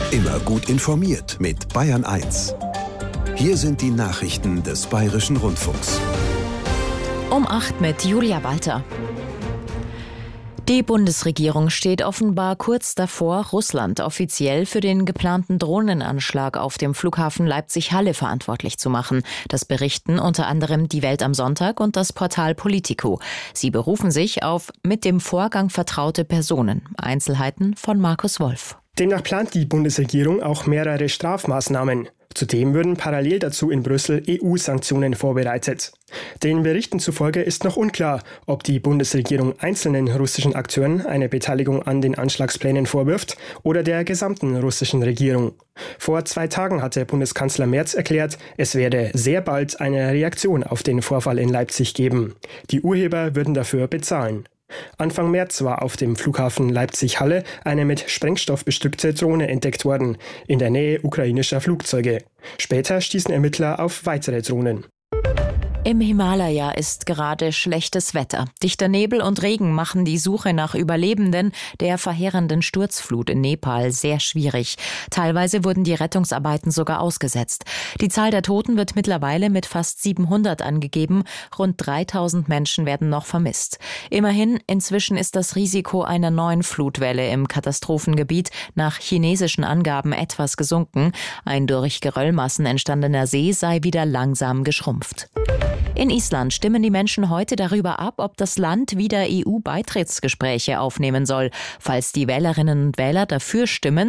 Immer gut informiert mit Bayern 1. Hier sind die Nachrichten des Bayerischen Rundfunks. Um 8 mit Julia Walter. Die Bundesregierung steht offenbar kurz davor, Russland offiziell für den geplanten Drohnenanschlag auf dem Flughafen Leipzig-Halle verantwortlich zu machen. Das berichten unter anderem die Welt am Sonntag und das Portal Politico. Sie berufen sich auf mit dem Vorgang vertraute Personen. Einzelheiten von Markus Wolf. Demnach plant die Bundesregierung auch mehrere Strafmaßnahmen. Zudem würden parallel dazu in Brüssel EU-Sanktionen vorbereitet. Den Berichten zufolge ist noch unklar, ob die Bundesregierung einzelnen russischen Akteuren eine Beteiligung an den Anschlagsplänen vorwirft oder der gesamten russischen Regierung. Vor 2 Tagen hatte Bundeskanzler Merz erklärt, es werde sehr bald eine Reaktion auf den Vorfall in Leipzig geben. Die Urheber würden dafür bezahlen. Anfang März war auf dem Flughafen Leipzig-Halle eine mit Sprengstoff bestückte Drohne entdeckt worden, in der Nähe ukrainischer Flugzeuge. Später stießen Ermittler auf weitere Drohnen. Im Himalaya ist gerade schlechtes Wetter. Dichter Nebel und Regen machen die Suche nach Überlebenden der verheerenden Sturzflut in Nepal sehr schwierig. Teilweise wurden die Rettungsarbeiten sogar ausgesetzt. Die Zahl der Toten wird mittlerweile mit fast 700 angegeben. Rund 3000 Menschen werden noch vermisst. Immerhin, inzwischen ist das Risiko einer neuen Flutwelle im Katastrophengebiet nach chinesischen Angaben etwas gesunken. Ein durch Geröllmassen entstandener See sei wieder langsam geschrumpft. In Island stimmen die Menschen heute darüber ab, ob das Land wieder EU-Beitrittsgespräche aufnehmen soll. Falls die Wählerinnen und Wähler dafür stimmen,